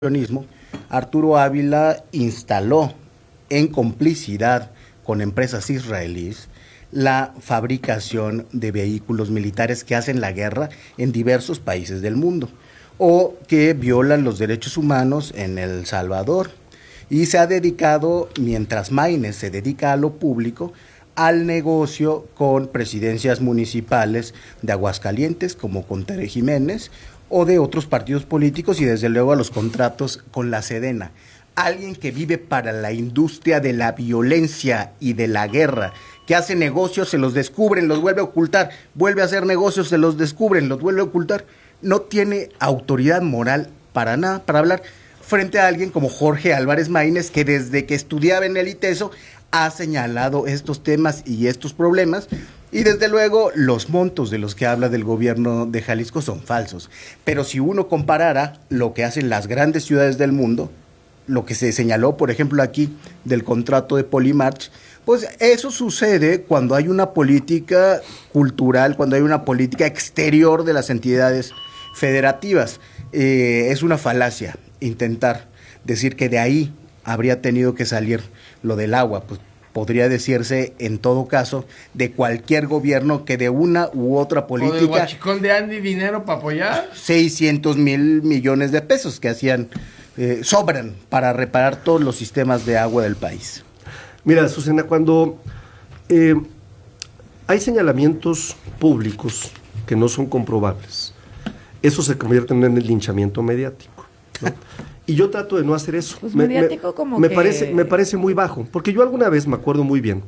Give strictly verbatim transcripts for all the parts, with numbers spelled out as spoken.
Arturo Ávila instaló en complicidad con empresas israelíes la fabricación de vehículos militares que hacen la guerra en diversos países del mundo o que violan los derechos humanos en El Salvador. Y se ha dedicado, mientras Maínez se dedica a lo público, al negocio con presidencias municipales de Aguascalientes, como con Tere Jiménez, o de otros partidos políticos, y desde luego a los contratos con la Sedena. Alguien que vive para la industria de la violencia y de la guerra, que hace negocios, se los descubren, los vuelve a ocultar, vuelve a hacer negocios, se los descubren, los vuelve a ocultar, no tiene autoridad moral para nada, para hablar frente a alguien como Jorge Álvarez Maínez, que desde que estudiaba en el ITESO ha señalado estos temas y estos problemas. Y desde luego los montos de los que habla del gobierno de Jalisco son falsos. Pero si uno comparara lo que hacen las grandes ciudades del mundo, lo que se señaló, por ejemplo, aquí del contrato de Polymarch, pues eso sucede cuando hay una política cultural, cuando hay una política exterior de las entidades federativas. Eh, es una falacia intentar decir que de ahí habría tenido que salir lo del agua, pues podría decirse en todo caso de cualquier gobierno que de una u otra política... ¿O del huachicol de Andy dinero para apoyar? seiscientos mil millones de pesos que hacían, eh, sobran para reparar todos los sistemas de agua del país. Mira, Susana, cuando eh, hay señalamientos públicos que no son comprobables, eso se convierte en el linchamiento mediático, ¿no? Y yo trato de no hacer eso. Pues me, mediático me, como me que... parece, me parece muy bajo, porque yo alguna vez me acuerdo muy bien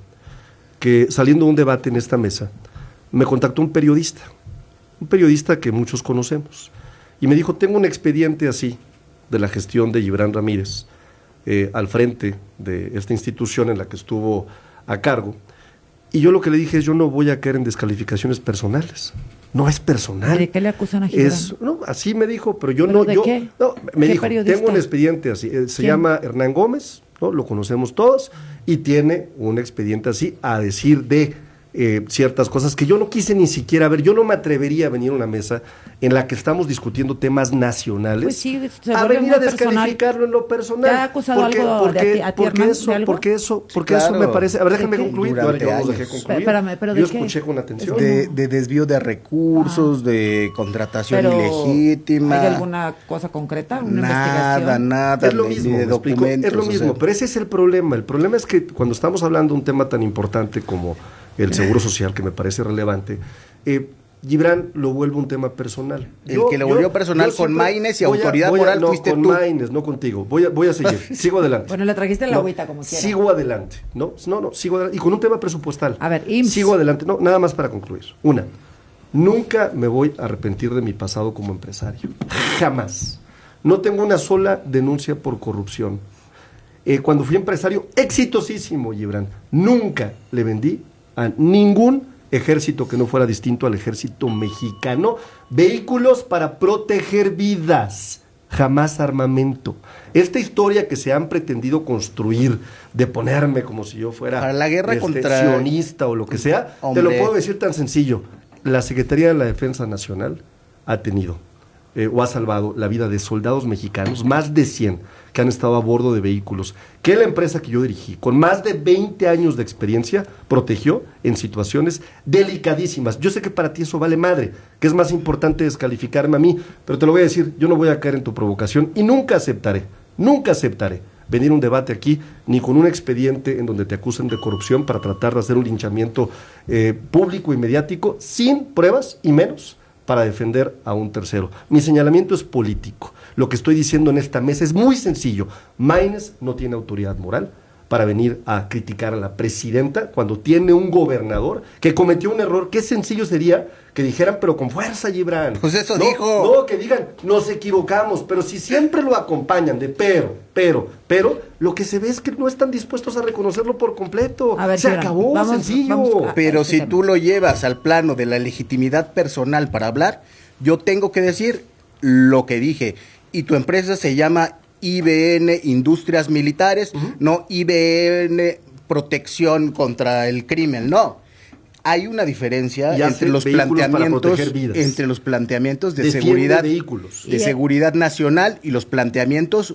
que saliendo de un debate en esta mesa, me contactó un periodista, un periodista que muchos conocemos, y me dijo, tengo un expediente así de la gestión de Gibran Ramírez, eh, al frente de esta institución en la que estuvo a cargo, y yo lo que le dije es, yo no voy a caer en descalificaciones personales. No es personal. ¿De qué le acusan a Gibran? Es, no, así me dijo, pero yo ¿Pero no... de yo, qué? No, me ¿Qué dijo, periodista? tengo un expediente así, eh, se ¿Quién? llama Hernán Gómez, ¿no? Lo conocemos todos, y tiene un expediente así a decir de eh, ciertas cosas que yo no quise ni siquiera ver. Yo no me atrevería a venir a una mesa en la que estamos discutiendo temas nacionales, Pues sí, se a vuelve venir a muy descalificarlo personal. en lo personal. ¿Te ha acusado porque, algo porque, de a ti- a ti, porque Hernán, eso, de algo? porque eso, Sí, porque claro. eso me parece... A ver, déjame ¿De qué? concluir. Yo, Durante yo los años. dejé concluir. Espérame, ¿pero de yo qué? escuché con atención. De, de desvío de recursos, ah. de contratación Pero, ilegítima. ¿hay alguna cosa concreta? ¿Una nada, investigación? Nada, es lo ni, mismo, ni de ¿me explico? documentos. Es lo mismo, o sea. pero ese es el problema. El problema es que cuando estamos hablando de un tema tan importante como el seguro social, que me parece relevante, eh, Gibran lo vuelve un tema personal. El yo, que lo volvió yo, personal yo con Maínez y autoridad a, moral a, no, fuiste con tú. con Maínez, no contigo. Voy a, voy a seguir, sigo adelante. Bueno, le trajiste la no, agüita como quiera. Sigo adelante, ¿no? No, no, sigo adelante. Y con un tema presupuestal. A ver, I M S S. Sigo adelante, no, nada más para concluir. Una, nunca me voy a arrepentir de mi pasado como empresario. Jamás. No tengo una sola denuncia por corrupción. Eh, cuando fui empresario, exitosísimo, Gibran, nunca le vendí a ningún ejército que no fuera distinto al ejército mexicano vehículos para proteger vidas, jamás armamento. Esta historia que se han pretendido construir de ponerme como si yo fuera para la guerra este, contra sionista o lo que sea, hombre, te lo puedo decir tan sencillo. La Secretaría de la Defensa Nacional ha tenido eh, o ha salvado la vida de soldados mexicanos, más de cien, que han estado a bordo de vehículos, que la empresa que yo dirigí, con más de veinte años de experiencia, protegió en situaciones delicadísimas. Yo sé que para ti eso vale madre, que es más importante descalificarme a mí, pero te lo voy a decir, yo no voy a caer en tu provocación y nunca aceptaré, nunca aceptaré venir a un debate aquí, ni con un expediente en donde te acusen de corrupción para tratar de hacer un linchamiento eh, público y mediático, sin pruebas y menos para defender a un tercero. Mi señalamiento es político. Lo que estoy diciendo en esta mesa es muy sencillo. Maínez no tiene autoridad moral para venir a criticar a la presidenta cuando tiene un gobernador que cometió un error. Qué sencillo sería que dijeran, pero con fuerza, Gibran. Pues eso no, dijo. No, que digan, nos equivocamos, pero si siempre lo acompañan de pero, pero, pero, lo que se ve es que no están dispuestos a reconocerlo por completo. A ver, se Gibran, acabó, vamos, sencillo. vamos a, pero este si tema. tú lo llevas al plano de la legitimidad personal para hablar, yo tengo que decir lo que dije. Y tu empresa se llama I B N Industrias Militares, uh-huh. no I B N Protección contra el Crimen, no. Hay una diferencia Y hace entre los vehículos para planteamientos proteger vidas. entre los planteamientos de Defiende seguridad vehículos. de Y- seguridad nacional y los planteamientos